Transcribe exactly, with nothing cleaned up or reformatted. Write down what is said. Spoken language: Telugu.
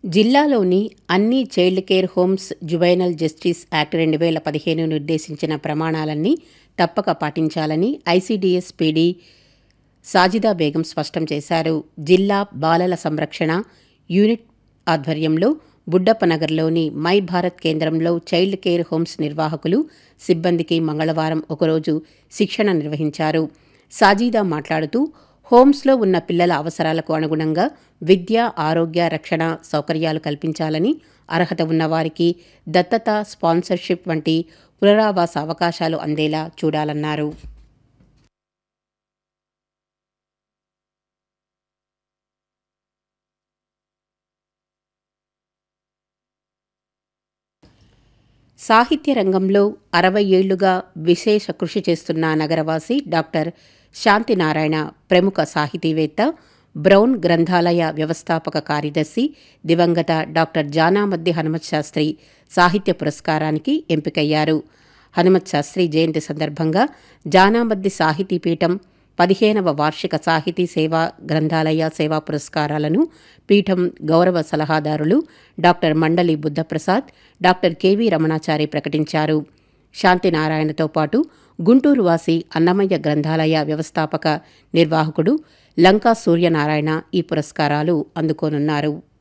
జిల్లాలోని అన్ని child care homes juvenile justice act రెండు వేల పదిహేను నిర్దేశించిన ప్రమాణాలన్నీ తప్పక పాటించాలని ఐసీడీఎస్ పీడీ సాజిదా బేగం స్పష్టం చేశారు. జిల్లా బాలల సంరక్షణ యూనిట్ ఆధ్వర్యంలో బుడ్డప్పనగర్లోని మై భారత్ కేంద్రంలో చైల్డ్ కేర్ హోమ్స్ నిర్వాహకులు, సిబ్బందికి మంగళవారం ఒకరోజు శిక్షణ నిర్వహించారు. సాజిదా మాట్లాడుతూ, హోమ్స్లో ఉన్న పిల్లల అవసరాలకు అనుగుణంగా విద్య, ఆరోగ్య, రక్షణ సౌకర్యాలు కల్పించాలని, అర్హత ఉన్నవారికి దత్తత, స్పాన్సర్షిప్ వంటి పునరావాస అవకాశాలు అందేలా చూడాలన్నారు. సాహిత్య రంగంలో అరవై ఏళ్లుగా విశేష కృషి చేస్తున్న నగరవాసి డాక్టర్ శాంతినారాయణ ప్రముఖ సాహితీవేత్త, బ్రౌన్ గ్రంథాలయ వ్యవస్థాపక కార్యదర్శి, దివంగత డాక్టర్ జానామద్ది హనుమత్ శాస్త్రి సాహిత్య పురస్కారానికి ఎంపికయ్యారు. హనుమత్ శాస్త్రి జయంతి సందర్భంగా జానామద్ది సాహితీ పీఠం పదిహేనవ వార్షిక సాహితీ సేవా గ్రంథాలయ సేవా పురస్కారాలను పీఠం గౌరవ సలహాదారులు డాక్టర్ మండలి బుద్ధప్రసాద్, డాక్టర్ కెవి రమణాచారి ప్రకటించారు. శాంతినారాయణతో పాటు గుంటూరు వాసి అన్నమయ్య గ్రంథాలయ వ్యవస్థాపక నిర్వాహకుడు లంకా సూర్యనారాయణ ఈ పురస్కారాలు అందుకోనున్నారు.